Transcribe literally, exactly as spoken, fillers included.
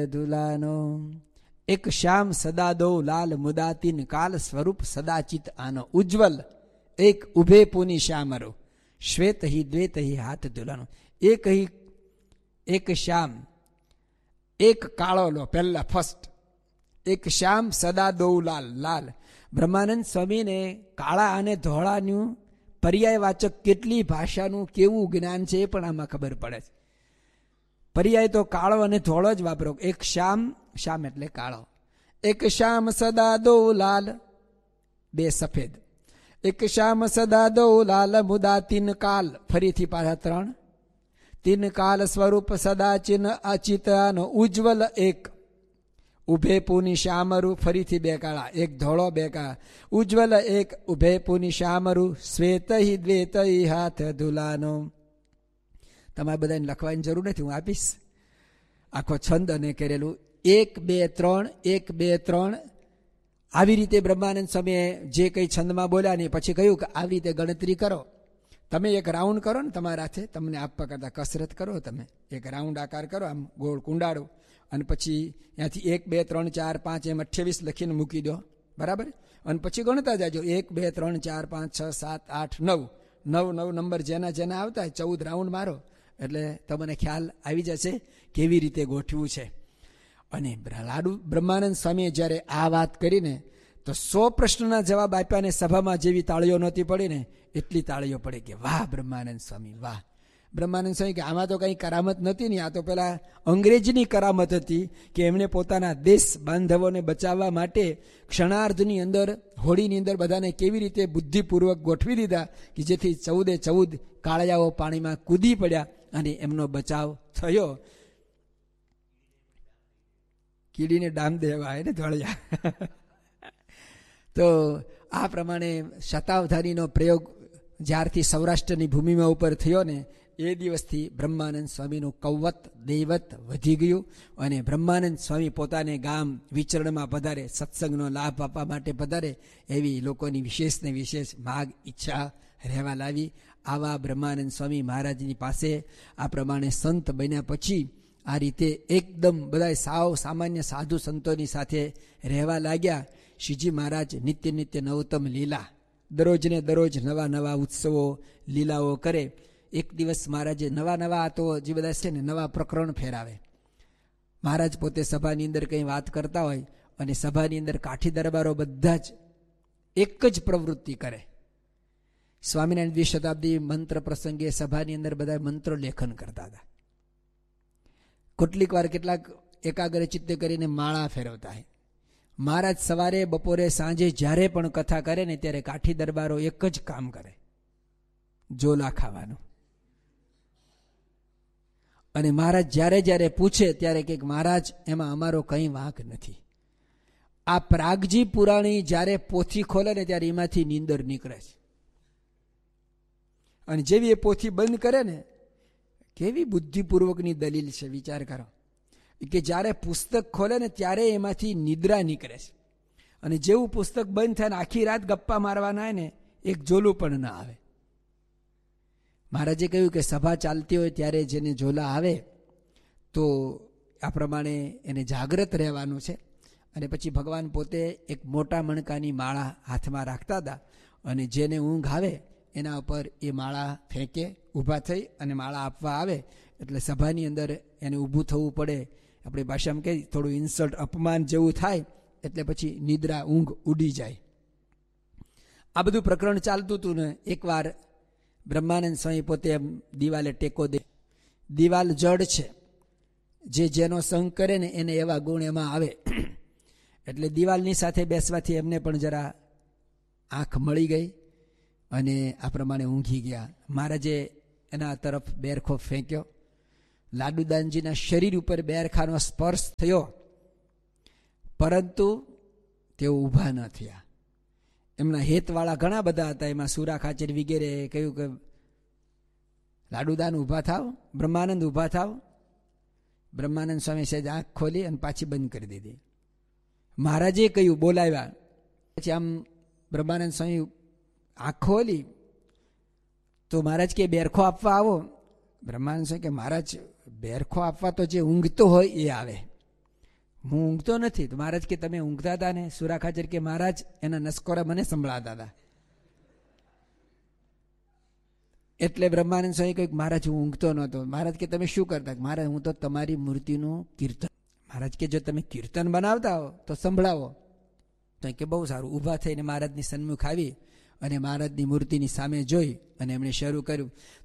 ધુલાનો એક શ્યામ સદા દો લાલ મુદાતીન કાલ સ્વરૂપ સદાચિત આનો ઉજ્જવલ એક ઉભે પુની શ્યામરો શ્વેત હિ દ્વેત હિ હાથ ધુલાનો. એક હિ એક શ્યામ એક કાળો લો પહેલા ફર્સ્ટ એક શ્યામ સદા દો લાલ લાલ. બ્રહ્માનંદ સ્વામીને કાળા અને ધોળાનું પર્યાયવાચક કેટલી ભાષાનું કેવું જ્ઞાન છે એ પણ આમાં ખબર પડે છે. પર્યાય તો કાળો અને ધોળો જ વાપરો. એક શ્યામ શ્યામ એટલે કાળો. એક શ્યામ સદા દો લાલ બે સફેદ. એક શ્યામ સદા દો લાલ મુદા તીન કાલ ફરીથી પાછા ત્રણ. તીન કાલ સ્વરૂપ સદા ચિન્હ અચિતાનો ઉજ્જવલ એક ઉભે પુની શ્યામરુ ફરીથી બે કાળા એક ધોળો બે કાળા ઉજ્જવલ એક ઉભે પુની શ્યામરુ શ્વેત હિ દ્વેત હિ હાથ ધુલાનો. તમારે બધાને લખવાની જરૂર નથી, હું આપીશ આખો છંદ અને કરેલું. એક બે ત્રણ એક બે ત્રણ આવી રીતે બ્રહ્માનંદ સ્વામીએ જે કંઈ છંદમાં બોલ્યા ને પછી કહ્યું કે આવી રીતે ગણતરી કરો. તમે એક રાઉન્ડ કરો ને તમારા હાથે, તમને આપવા કરતા કસરત કરો, તમે એક રાઉન્ડ આકાર કરો, આમ ગોળ કુંડાળો અને પછી ત્યાંથી એક બે ત્રણ ચાર પાંચ એમ અઠ્યાવીસ લખીને મૂકી દો, બરાબર. અને પછી ગણતા જાજો એક બે ત્રણ ચાર પાંચ છ સાત આઠ નવ નવ નવ નંબર જેના જેના આવતા હોય ચૌદ રાઉન્ડ મારો એટલે તમને ખ્યાલ આવી જશે કેવી રીતે ગોઠવું છે. અને લાડુ બ્રહ્માનંદ સ્વામીએ જ્યારે આ વાત કરીને તો સો પ્રશ્નના જવાબ આપ્યા ને સભામાં જેવી તાળીઓ નહોતી પડી ને એટલી તાળીઓ પડી કે વાહ બ્રહ્માનંદ સ્વામી વાહ. બ્રહ્માનંદ સ્વામી કે આમાં તો કંઈ કરામત નથી ને, આ તો પેલા અંગ્રેજની કરામત હતી કે એમણે પોતાના દેશ બાંધવોને બચાવવા માટે ક્ષણાર્ધની અંદર હોડીની અંદર બધાને કેવી રીતે બુદ્ધિપૂર્વક ગોઠવી દીધા કે જેથી ચૌદે ચૌદ કાળિયાઓ પાણીમાં કૂદી પડ્યા અને એમનો બચાવ થયો. કીડીને ડામ દેવા એને ધોળિયા. તો આ પ્રમાણે શતાવધાનીનો પ્રયોગ જ્યારથી સૌરાષ્ટ્રની ભૂમિમાં ઉપર થયો ને એ દિવસથી બ્રહ્માનંદ સ્વામીનું કૌવત દૈવત વધી ગયું. અને બ્રહ્માનંદ સ્વામી પોતાને ગામ વિચરણમાં પધારે, સત્સંગનો લાભ આપવા માટે પધારે એવી લોકોની વિશેષ ને વિશેષ માગ ઈચ્છા રહેવા લાવી. આવા બ્રહ્માનંદ સ્વામી મહારાજની પાસે આ પ્રમાણે સંત બન્યા પછી આ રીતે એકદમ બધા સાવ સામાન્ય સાધુ સંતોની સાથે રહેવા લાગ્યા. શ્રીજી મહારાજ નિત્ય નિત્ય નવતમ લીલા દરરોજ ને દરરોજ નવા નવા ઉત્સવો લીલાઓ કરે. એક દિવસ મહારાજે નવા નવા તો જે બધા છે ને નવા પ્રકરણ ફેરાવે. મહારાજ પોતે સભાની અંદર કંઈ વાત કરતા હોય અને સભાની અંદર કાઠી દરબારો બધા જ એક જ પ્રવૃત્તિ કરે. સ્વામિનારાયણ દ્વિશતાબ્દી મંત્ર પ્રસંગે સભાની અંદર બધા મંત્રો લેખન કરતા હતા. કેટલીક વાર કેટલાક એકાગ્ર ચિત્તે કરીને માળા ફેરવતા હોય. મહારાજ સવારે બપોરે સાંજે જ્યારે પણ કથા કરે ને ત્યારે કાઠી દરબારો એક જ કામ કરે, જોલા ખાવાનું. અને મહારાજ જ્યારે જ્યારે પૂછે ત્યારે કે મહારાજ એમાં અમારો કંઈ વાંક નથી. આ પ્રાગજી પુરાણી જ્યારે પોથી ખોલે ને ત્યારે એમાંથી નીંદર નીકળે છે. અને જેવી એ પોથી બંધ કરે ને કેવી બુદ્ધિપૂર્વકની દલીલ છે, વિચાર કરો કે જ્યારે પુસ્તક ખોલે ને ત્યારે એમાંથી નિદ્રા નીકળે છે. અને જેવું પુસ્તક બંધ થાય ને આખી રાત ગપ્પા મારવાના હોય ને એક જોલું પણ ના આવે. મહારાજે કહ્યું કે સભા ચાલતી હોય ત્યારે જેને જોલા આવે તો આ પ્રમાણે એને જાગ્રત રહેવાનું છે. અને પછી ભગવાન પોતે એક મોટા મણકાની માળા હાથમાં રાખતા હતા અને જેને ઊંઘ આવે એના ઉપર એ માળા ફેંકે, ઊભા થઈ અને માળા આપવા આવે એટલે સભાની અંદર એને ઊભું થવું પડે. આપણી ભાષામાં કહી થોડું ઇન્સલ્ટ અપમાન જેવું થાય એટલે પછી નિદ્રા ઊંઘ ઉડી જાય. આ બધું પ્રકરણ ચાલતું હતું ને એકવાર બ્રહ્માનંદ સ્વામી પોતે એમ દિવાલે ટેકો દે. દિવાલ જડ છે, જે જેનો સંગ કરે ને એને એવા ગુણ એમાં આવે. એટલે દિવાલની સાથે બેસવાથી એમને પણ જરા આંખ મળી ગઈ અને આ પ્રમાણે ઊંઘી ગયા. મહારાજે એના તરફ બેરખો ફેંક્યો. લાડુદાનજીના શરીર ઉપર બેરખાનો સ્પર્શ થયો પરંતુ તેઓ ઊભા ન થયા. એમના હેતવાળા ઘણા બધા હતા, એમાં સુરા ખાચર વગેરે કહ્યું કે લાડુદાન ઊભા થાવ, બ્રહ્માનંદ ઊભા થાવ. બ્રહ્માનંદ સ્વામી સહેજ આંખ ખોલી અને પાછી બંધ કરી દીધી. મહારાજે કહ્યું, બોલાવ્યા. પછી આમ બ્રહ્માનંદ સ્વામી આંખ ખોલી તો મહારાજ કે બેરખો આપવા આવો. બ્રહ્માનંદ સ્વામી કે મહારાજ બેરખો આપવા તો જે ઊંઘતો હોય એ આવે, હું ઊંઘતો નથી. તો મહારાજ કે તમે ઊંઘતા હતા ને? સુરાખાચર કે મહારાજ એના નસકોરા મને સંભળાતા હતા. એટલે બ્રહ્માનંદ સ્વામી કહ્યું મહારાજ હું ઊંઘતો નહોતો. મહારાજ કે તમે શું કરતા? મહારાજ હું તો તમારી મૂર્તિનું કીર્તન. મહારાજ કે જો તમે કીર્તન બનાવતા હો તો સંભળાવો. તો કે બહુ સારું. ઊભા થઈને મહારાજની સન્મુખ આવી અને મહારાજની મૂર્તિની સામે જોઈ અને એમણે શરૂ કર્યું.